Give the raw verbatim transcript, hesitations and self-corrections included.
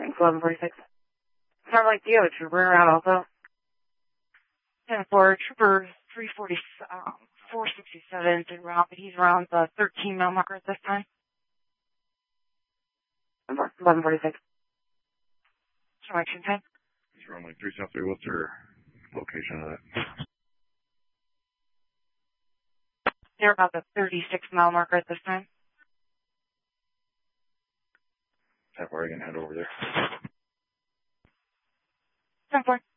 Thanks, eleven forty-six. Sound like the other trooper around also. ten four, trooper three forty, um, four sixty-seven is around, but he's around the thirteen mile marker at this time. eleven forty-six. Action ten. He's around like three south three. What's their location of that? They're about the thirty-six mile marker at this time. How far are you going to head over there? ten four.